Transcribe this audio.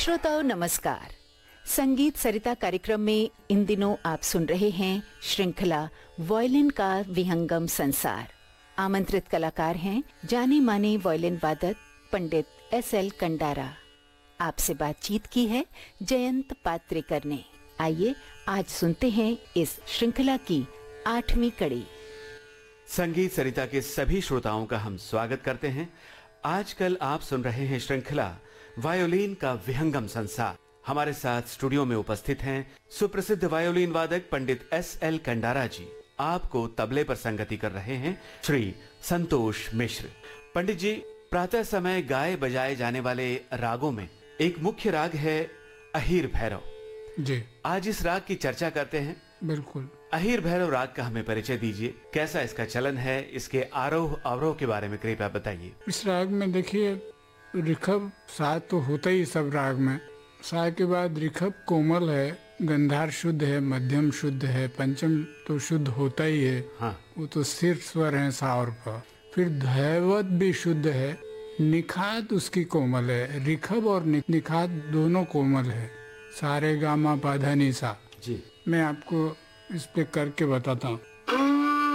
श्रोताओं नमस्कार। संगीत सरिता कार्यक्रम में इन दिनों आप सुन रहे हैं श्रृंखला वायलिन का विहंगम संसार। आमंत्रित कलाकार हैं जाने माने वायलिन वादक पंडित एस.एल. कंडारा। आपसे बातचीत की है जयंत पात्रेकर ने। आइए आज सुनते हैं इस श्रृंखला की 8वीं कड़ी। संगीत सरिता के सभी श्रोताओं का हम स्वागत करते हैं। आजकल आप सुन रहे हैं श्रृंखला वायोलिन का विहंगम संसार। हमारे साथ स्टूडियो में उपस्थित हैं सुप्रसिद्ध वायोलिन वादक पंडित एस.एल. कंडारा जी। आपको तबले पर संगति कर रहे हैं श्री संतोष मिश्र। पंडित जी, प्रातः समय गाए बजाए जाने वाले रागों में एक मुख्य राग है अहीर भैरव जी। आज इस राग की चर्चा करते हैं। बिल्कुल। अहीर भैरव राग का हमें परिचय दीजिए, कैसा इसका चलन है, इसके आरोह अवरोह के बारे में कृपया बताइए। इस राग में देखिए ऋखभ सा तो होता ही सब राग में। सा के बाद ऋखभ कोमल है, गंधार शुद्ध है, मध्यम शुद्ध है, पंचम तो शुद्ध होता ही है। हाँ। वो तो सिर स्वर है सा और प। फिर धैवत भी शुद्ध है, निखात उसकी कोमल है। ऋखभ और निखात दोनों कोमल है। सारे गामा पाधा नी सा। जी। मैं आपको इस पे करके बताता हूँ।